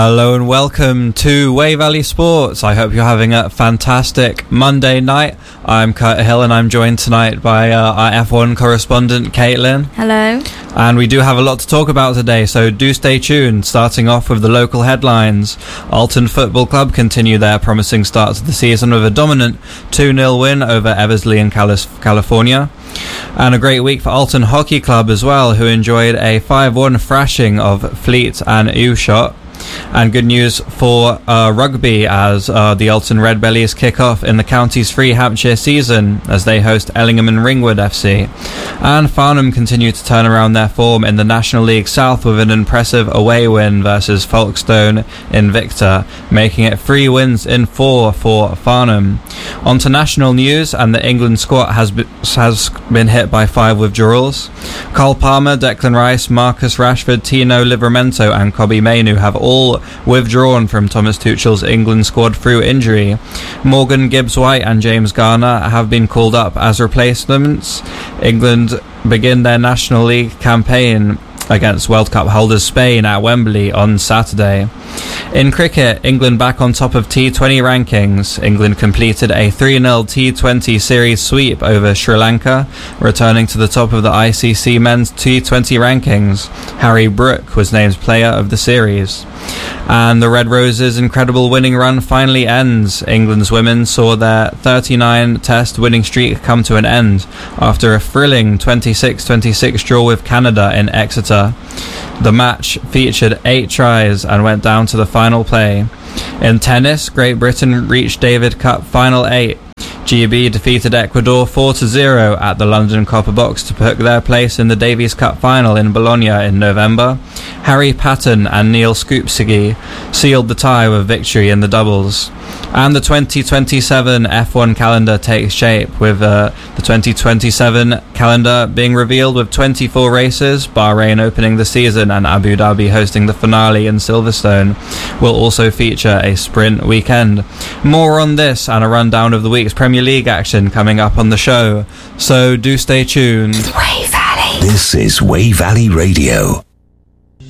Hello and welcome to Way Valley Sports. I hope you're having a fantastic Monday night. I'm Kurt Hill and I'm joined tonight by our F1 correspondent Caitlin. Hello. And we do have a lot to talk about today, so do stay tuned. Starting off with the local headlines. Alton Football Club continue their promising start to the season with a dominant 2-0 win over Eversley in California. And a great week for Alton Hockey Club as well, who enjoyed a 5-1 thrashing of Fleet and Ushot. And good news for rugby as the Alton Red Bellies kick off in the county's Free Hampshire season as they host Ellingham and Ringwood FC. And Farnham continue to turn around their form in the National League South with an impressive away win versus Folkestone Invicta, making it 3 wins in 4 for Farnham. On to national news, and the England squad has been hit by 5 withdrawals. Cole Palmer, Declan Rice, Marcus Rashford, Tino Livramento and Kobbie Mainoo have all withdrawn from Thomas Tuchel's England squad through injury. Morgan Gibbs-White and James Garner have been called up as replacements. England begin their National League campaign against World Cup holders Spain at Wembley on Saturday. In cricket, England back on top of T20 rankings. England completed a 3-0 T20 series sweep over Sri Lanka, returning to the top of the ICC men's T20 rankings. Harry Brook was named player of the series. And the Red Roses' incredible winning run finally ends. England's women saw their 39-test winning streak come to an end after a thrilling 26-26 draw with Canada in Exeter. The match featured 8 tries and went down to the final play. In tennis, Great Britain reached Davis Cup Final 8. GB defeated Ecuador 4-0 at the London Copper Box to pick their place in the Davis Cup Final in Bologna in November. Harry Patton and Neil Scoopsigi sealed the tie with victory in the doubles. And the 2027 F1 calendar takes shape, with the 2027 calendar being revealed with 24 races, Bahrain opening the season and Abu Dhabi hosting the finale in Silverstone. Will also feature a sprint weekend. More on this and a rundown of the week's Premier League action coming up on the show, so do stay tuned. Way Valley. This is Way Valley Radio.